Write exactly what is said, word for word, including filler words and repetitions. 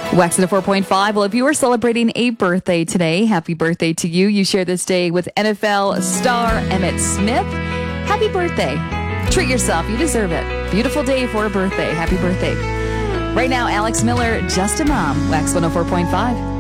Wax one oh four point five. Well, if you are celebrating a birthday today, happy birthday to you. You share this day with N F L star Emmitt Smith. Happy birthday. Treat yourself. You deserve it. Beautiful day for a birthday. Happy birthday. Right now, Alex Miller, Just a Mom. Wax one oh four point five.